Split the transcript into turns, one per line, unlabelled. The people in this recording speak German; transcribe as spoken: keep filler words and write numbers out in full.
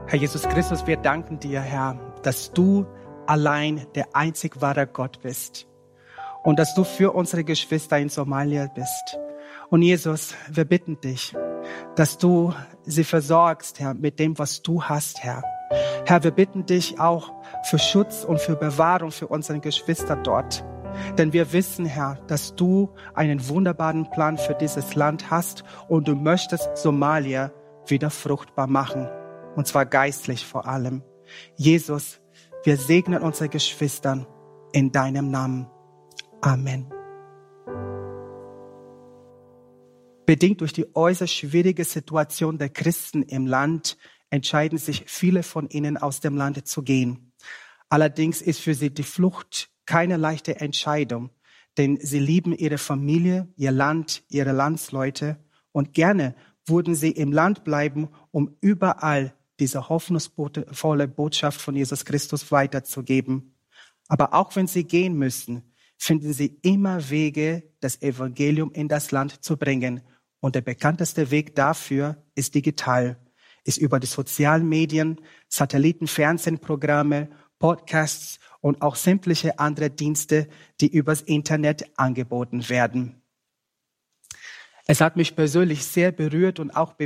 Herr Jesus Christus, wir danken dir, Herr, dass du allein der einzig wahre Gott bist und dass du für unsere Geschwister in Somalia bist. Und Jesus, wir bitten dich, dass du sie versorgst, Herr, mit dem, was du hast, Herr. Herr, wir bitten dich auch für Schutz und für Bewahrung für unsere Geschwister dort. Denn wir wissen, Herr, dass du einen wunderbaren Plan für dieses Land hast und du möchtest Somalia wieder fruchtbar machen. Und zwar geistlich vor allem. Jesus, wir segnen unsere Geschwister in deinem Namen. Amen. Bedingt durch die äußerst schwierige Situation der Christen im Land entscheiden sich viele von ihnen, aus dem Land zu gehen. Allerdings ist für sie die Flucht keine leichte Entscheidung, denn sie lieben ihre Familie, ihr Land, ihre Landsleute und gerne würden sie im Land bleiben, um überall diese hoffnungsvolle Botschaft von Jesus Christus weiterzugeben. Aber auch wenn sie gehen müssen, finden sie immer Wege, das Evangelium in das Land zu bringen. Und der bekannteste Weg dafür ist digital, ist über die sozialen Medien, Satellitenfernsehprogramme, Podcasts und auch sämtliche andere Dienste, die übers Internet angeboten werden. Es hat mich persönlich sehr berührt und auch